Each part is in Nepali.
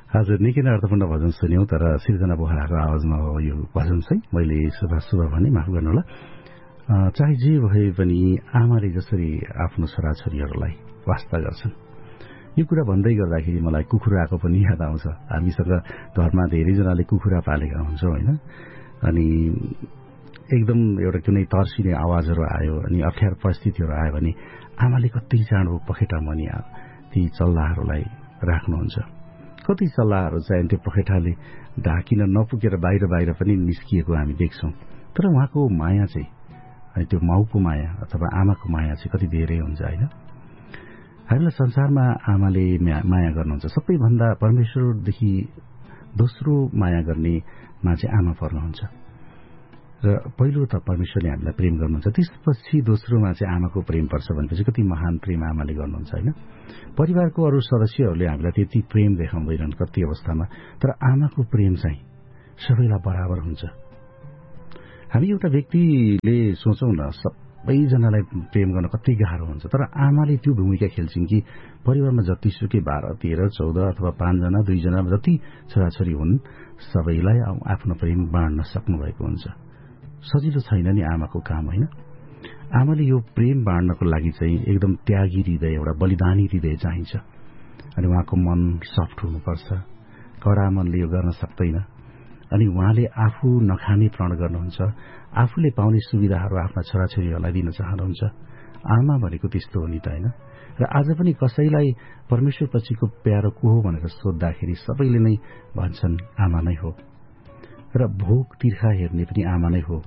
हजुर, निकै नै अर्थपूर्ण भजन सुन्यौं, तर सिर्जना बोहराको आवाजमा हो यो भजन चाहिँ। मैले शुभ भने माफ गर्नुहोला। चाहे जे भए पनि आमाले जसरी आफ्नो छोराछोरीहरूलाई वास्ता गर्छन्, यो कुरा भन्दै गर्दाखेरि मलाई कुखुराको पनि याद आउँछ। हामीसँग घरमा धेरैजनाले कुखुरा पालेका हुन्छौँ होइन। अनि एकदम एउटा कुनै तर्सिने आवाजहरू आयो अनि अप्ठ्यारो परिस्थितिहरू आयो भने आमाले कति चाँडो पखेटा मुनि ती चल्लाहरूलाई राख्नुहुन्छ। कति चल्लाहरू चाहिँ त्यो पखेटाले ढाकिन नपुगेर बाहिर पनि निस्किएको हामी देख्छौँ। तर उहाँको माया चाहिँ, त्यो माउको माया अथवा आमाको माया चाहिँ कति धेरै हुन्छ होइन। हामीलाई संसारमा आमाले माया गर्नुहुन्छ, सबैभन्दा परमेश्वरदेखि दोस्रो माया गर्ने मान्छे आमा पर्नुहुन्छ। र पहिलो त परमेश्वरले हामीलाई प्रेम गर्नुहुन्छ, त्यसपछि दोस्रोमा चाहिँ आमाको प्रेम पर्छ भनेपछि कति महान प्रेम आमाले गर्नुहुन्छ होइन। परिवारको अरू सदस्यहरूले हामीलाई त्यति प्रेम देखाउँदैनन् कति अवस्थामा, तर आमाको प्रेम चाहिँ सबैलाई बराबर हुन्छ। हामी एउटा व्यक्तिले सोचौं न, सबैजनालाई प्रेम गर्न कति गाह्रो हुन्छ, तर आमाले त्यो भूमिका खेल्छिन् कि परिवारमा जतिसुकै 12, 13, 14 अथवा 5 जना 2 जना जति छोराछोरी हुन् सबैलाई आफ्नो प्रेम बाँड्न सक्नु भएको हुन्छ। सजिलो छैन नि आमाको काम होइन। आमाले यो प्रेम बाँड्नको लागि चाहिँ एकदम त्यागी हृदय, एउटा बलिदानी हृदय चाहिन्छ। अनि उहाँको मन सफ्ट हुनुपर्छ, कडा मनले यो गर्न सक्दैन। अनि उहाँले आफू नखाने प्रण गर्नुहुन्छ, आफूले पाउने सुविधाहरू आफ्ना छोराछोरीहरूलाई दिन चाहनुहुन्छ। आमा भनेको त्यस्तो हो नि त होइन। र आज पनि कसैलाई परमेश्वरपछिको प्यारो को हो भनेर सोद्धाखेरि सबैले नै भन्छन् आमा नै हो। र भोग तिर्खा हेर्ने पनि आमा नै हो।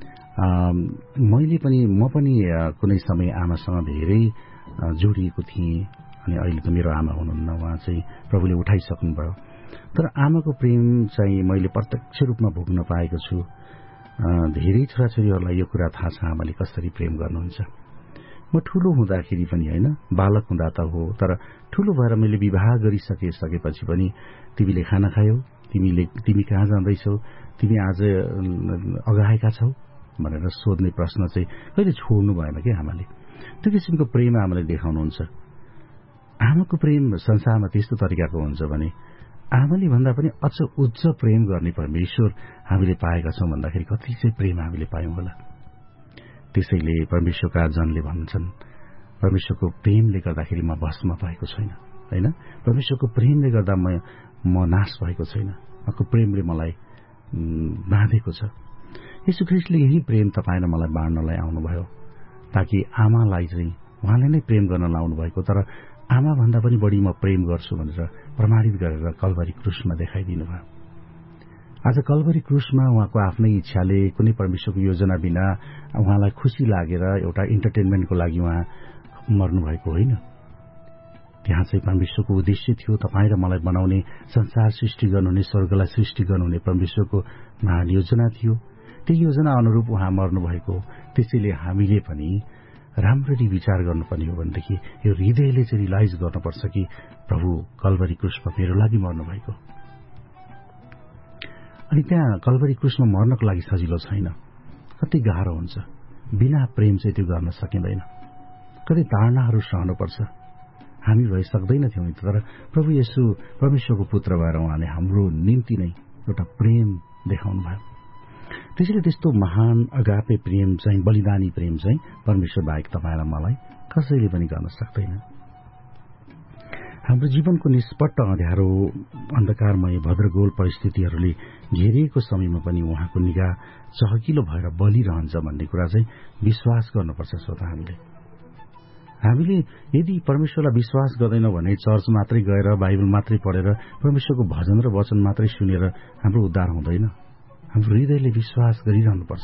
म पनि कुनै समय आमासँग धेरै जोडिएको थिएँ। अनि अहिले त मेरो आमा हुनुहुन्न, उहाँ चाहिँ प्रभुले उठाइसक्नुभयो। तर आमाको प्रेम चाहिँ मैले प्रत्यक्ष रूपमा भोग्न पाएको छु। धेरै छोराछोरीहरूलाई यो कुरा थाहा छ आमाले कसरी प्रेम गर्नुहुन्छ। म ठूलो हुँदाखेरि पनि होइन, बालक हुँदा त हो, तर ठूलो भएर मैले विवाह गरिसकेपछि पनि तिमीले खाना खायौ, तिमी कहाँ जाँदैछौ, तिमी आज अगाएका छौ भनेर सोध्ने प्रश्न चाहिँ कहिले छोड्नु भएन कि आमाले। त्यो किसिमको प्रेम आमाले देखाउनुहुन्छ। आमाको प्रेम संसारमा त्यस्तो तरिकाको हुन्छ भने आमाले भन्दा पनि अझ उच्च प्रेम गर्ने परमेश्वर हामीले पाएका छौं भन्दाखेरि कति चाहिँ प्रेम हामीले पायौं होला। त्यसैले परमेश्वरका जनले भन्छन्, परमेश्वरको प्रेमले गर्दाखेरि म भस्म भएको छैन होइन। परमेश्वरको प्रेमले गर्दा म नाश भएको छैन, उहाँको प्रेमले मलाई बाँधेको छ। यीशु ख्रीष्टले यही प्रेम तपाईँ र मलाई बाँड्नलाई आउनुभयो, ताकि आमालाई चाहिँ उहाँले नै प्रेम गर्न लाउनु भएको, तर आमा भन्दा पनि बढी म प्रेम गर्छु भनेर प्रमाणित गरेर कल्भरी क्रुसमा देखाइदिनु भयो। आज कल्भरी क्रुसमा उहाँको आफ्नै इच्छाले, कुनै परमेश्वरको योजना बिना उहाँलाई खुसी लागेर एउटा इन्टरटेनमेन्टको लागि उहाँ मर्नुभएको होइन। त्यहाँ चाहिँ परमेश्वरको उद्देश्य थियो, तपाईँ र मलाई बनाउने, संसार सृष्टि गर्नुहुने, स्वर्गलाई सृष्टि गर्नुहुने परमेश्वरको महान योजना थियो। त्यो योजना अनुरूप उहाँ मर्नुभएको। त्यसैले हामीले पनि राम्ररी विचार गर्नुपर्ने हो भनेदेखि यो हृदयले चाहिँ रियलाइज गर्नुपर्छ कि प्रभु कल्भरी क्रुसमा मेरो लागि मर्नुभएको। अनि त्यहाँ कल्भरी क्रुसमा मर्नको लागि सजिलो छैन, कति गाह्रो हुन्छ। बिना प्रेम चाहिँ त्यो गर्न सकिँदैन। कति ताडनाहरू सहनुपर्छ, हामी भए सक्दैनथ्यौँ नि। तर प्रभु येशू परमेश्वरको पुत्र भएर उहाँले हाम्रो निम्ति नै एउटा प्रेम देखाउनु भयो। त्यसैले त्यस्तो महान अगापे प्रेम चाहिँ, बलिदानी प्रेम चाहिँ परमेश्वर बाहेक तपाईँ र मलाई कसैले पनि गर्न सक्दैन। हाम्रो जीवनको निष्पट्ट अँध्यारो, अन्धकारमय भद्रगोल परिस्थितिहरूले घेरिएको समयमा पनि उहाँको निगाह चहकिलो भएर बलिरहन्छ भन्ने कुरा चाहिँ विश्वास गर्नुपर्छ। श्रोता, हामीले यदि परमेश्वरलाई विश्वास गर्दैनौँ भने चर्च मात्रै गएर, बाइबल मात्रै पढेर, परमेश्वरको भजन र वचन मात्रै सुनेर हाम्रो उद्धार हुँदैन। हाम्रो हृदयले विश्वास गरिरहनुपर्छ।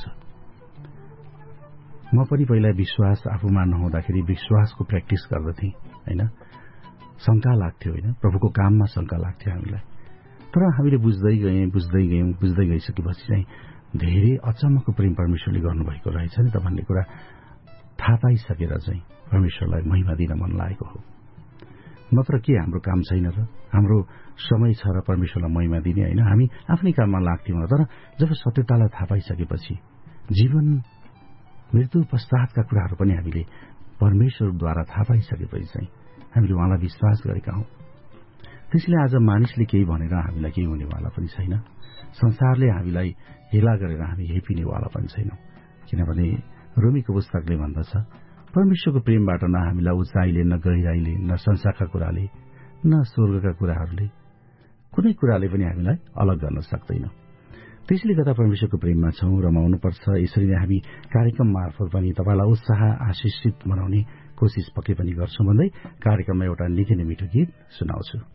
म पनि पहिला विश्वास आफूमा नहुँदाखेरि विश्वासको प्र्याक्टिस गर्दथेँ होइन। शंका लाग्थ्यो होइन, प्रभुको काममा शंका लाग्थ्यो हामीलाई। तर हामीले बुझ्दै गइसकेपछि चाहिँ धेरै अचम्मको प्रेम परमेश्वरले गर्नुभएको रहेछ नि त भन्ने कुरा थाहा पाइसकेर चाहिँ परमेश्वरलाई महिमा दिन मन लागेको हो। नत्र के हाम्रो काम छैन र? हाम्रो समय छ र परमेश्वरलाई महिमा दिने होइन? हामी आफ्नै काममा लाग्थ्यौँ। तर जब सत्यतालाई थाहा पाइसकेपछि जीवन मृत्यु पश्चातका कुराहरू पनि हामीले परमेश्वरद्वारा थाहा पाइसकेपछि चाहिँ हामीले उहाँलाई विश्वास गरेका हौं। त्यसैले आज मानिसले केही भनेर हामीलाई केही हुनेवाला पनि छैन। संसारले हामीलाई हेला गरेर हामी यही पिनेवाला पनि छैनौं। किनभने रोमीको पुस्तकले भन्दछ, परमेश्वरको प्रेमबाट न हामीलाई उचाइले, न गहिराईले, न संसारका कुराले, न स्वर्गका कुराहरूले, कुनै कुराले पनि हामीलाई अलग गर्न सक्दैन। त्यसैले गर्दा परमेश्वरको प्रेममा छौं, रमाउनुपर्छ। यसरी नै हामी कार्यक्रम मार्फत पनि तपाईलाई उत्साह आशिषित बनाउने कोशिश पक्कै पनि गर्छौं भन्दै कार्यक्रममा एउटा निकै नै मिठो गीत सुनाउँछु।